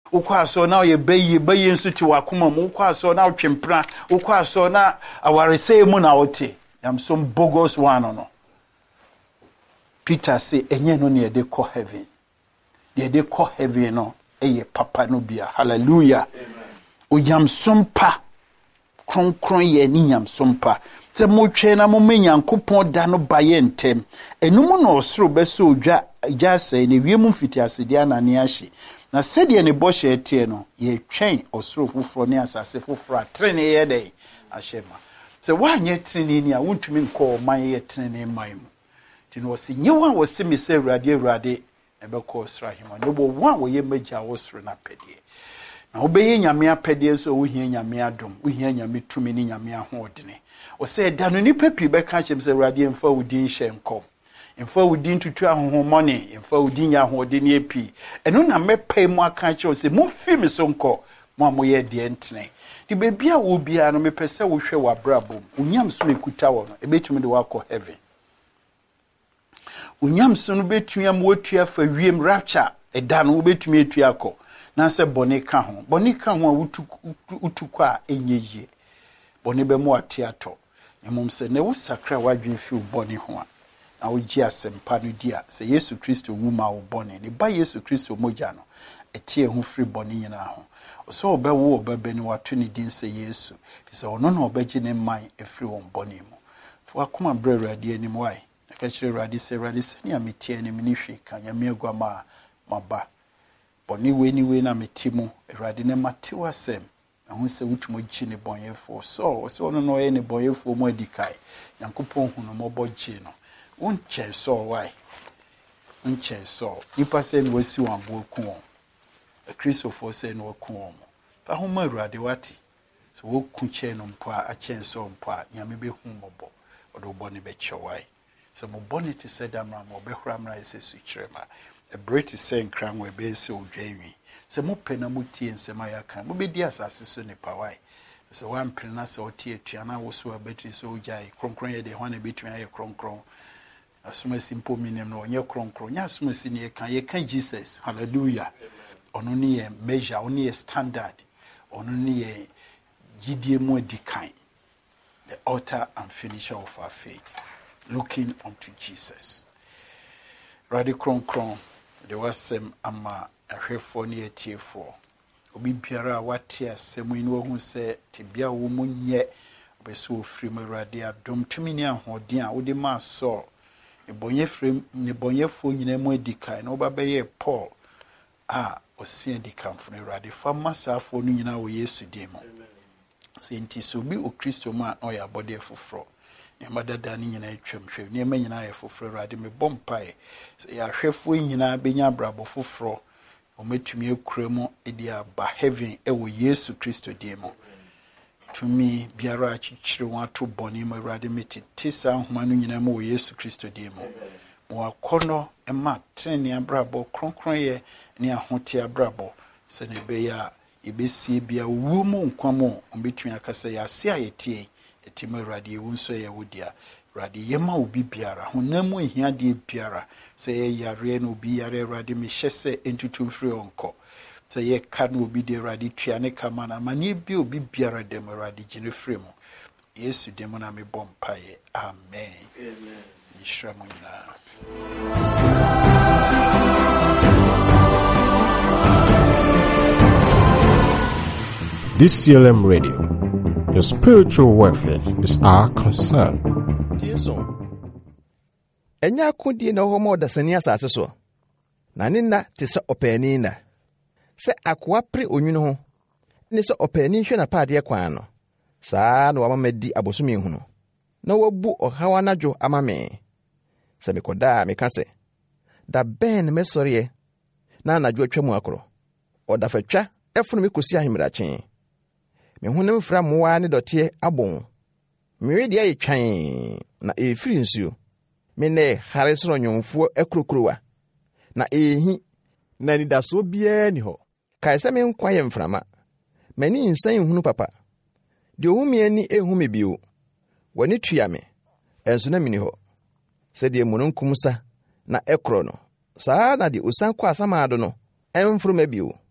Ukwaso na ye bayi nso ti wakoma mu ukwaso na otwempra ukwaso na awarese mu na ote am some bogus one no. Peter say enye no ne de call heaven. De call heaven no eye papa no bia. Hallelujah. Oyam sompa kronkron ye ni nyam sompa. Se mo twe na mo menyankopon da no baye ntem. Enum no osoro beso odwa jase ne wiemu fiti asede anane ahye. Na sede ne boshe etie no ye twen osoro fuforo ne asase fuforo atrene ye dey ahyema. Se wanye trene ni a wontumi nko man ye trene man mu. Ti no se nyewa wo se me se Awurade ebekọ osoro ahema. No bo wa wo ye magya wo osoro na pedie. Na obeye nyame apedie so wo hia nyame adom, wo hia nyame tumi ni nyame ahodene. O se da no nipa pi beka chem se Awurade mfa wudin hye nkom. Mfa wudin tutu ahohomone, mfa wudin nya ahodene epi. Eno na mepai mu aka che o se mo fi me so nko, mo amoye de ntene. Di bebia wo bia no mepese wo hwe wabrabom. Unyam so mekuta wo no, ebetumi de wakọ heaven. Unyam so no betumi am wotua fa wiem rapture, eda no betumi etua akọ. Na se bone ka ho a utuko a enyeye bone be mo atiato emom se ne wo sakra wadwen fi bone ho a na wo gi asempa no dia se Yesu Kristo wu ma wo bone ne ba Yesu Kristo moja no etie ho firi bone nyina ho so obewo obebe ni wato ne din se Yesu se ono na obeji ne man efiri won bone mu fo akoma bre Awurade anim wai na ka kire Awurade se ne ametie ne mini hwe kan ya me agwama maba boni we na metimo Awurade ne matewa sem na hu se wutumo gi ne bonyefo so ono no ye ne bonyefo mo adikai Nyankopon hu no mobo gi no unche so why unche so nipa se no wasi wan bo ku won Christopher se no ku won fa hu ma Awurade wati so wo ku che no mpo a chen so mpo a nyame be hu mobo odo boni be chewai so mo boni ti se da ma mo be hura mra ese su kirema a British saying crown we be so dwanwi se mo pena mo tie nsema ya kan mo be di asase so ne pawai so wan pena se o tie tuana wo so abetri so jai kronkron ye de ho na betumi aye kronkron asuma simple meaning no nye kronkron nya asuma si ne ye kan Jesus hallelujah ono ne ye measure ono ye standard ono ne ye gidie mo dikan the author and finisher of our faith looking unto Jesus Radi kronkron de wasem ama ahwefo ne atiefo obi biara wate asem ni wo hu se tibia wo munye obeso ofiri mu Awurade adom tumi ne ahoden a wo de ma so ebonye frem ne bonyefo nyina mu adikai na obabeye Paul a osi adikanfo ne Awurade fa masafo no nyina wo Yesu dim se nti so bi o Kristo ma o ya bode foforo ne madada ni nyina atwamhwe ne ma nyina ya foforo Awurade me bompae se ya hwefo nyina benya brabo foforo o metumi akuremu edi aba heaven ewo Yesu Kristo dim tumi biara achichire won ato boni ma Awurade metete sa homa no nyina ma wo Yesu Kristo dim mo akono ema trene abrabo kronkron ye ne ahote abrabo se ne be ya ibesi bia wu mu nkwamo ombetumi akasa ya se ayetie etima Awurade ewu nso ye wodia Awurade yema obi biara honamu ehia de biara se ye yare no obi yare Awurade me hyese entutum firi onko se ye ka no obi de Awurade tua ne kama na mane bi obi biara dem Awurade gine firi mu Yesu dem na me bompaye amen amen Ishramuna DCLM Radio. Your spiritual welfare is our concern. Enya kudi na homo da sani asase so. Na nina te se opani na. Se akwa pre onwunu ho. Ne se opani hwe na paade kwan no. Saa na wamamedi abosumi hu no. Na wabu ohawa nadwo amame. Se mekoda meka se. Da ben mesoriye. Na anadwo atwa mu akoro. Oda fatwa efunu me kosi ahimrachen. Me hunem fra moa ne dote abon. Me de ayetwan na efiri nsuo. Me ne hare soro nyomfo akrokrowa. Na ehi na nidaso bia ni ho. Kai se me nkwa ye mframa. Mani nsan hunu papa. De ohumi ani ehu me bio. Wani tua me. Enso na mini ho. Se de mununkum sa na ekro no. Saa na de osan kwa samado no. Emfro me bio.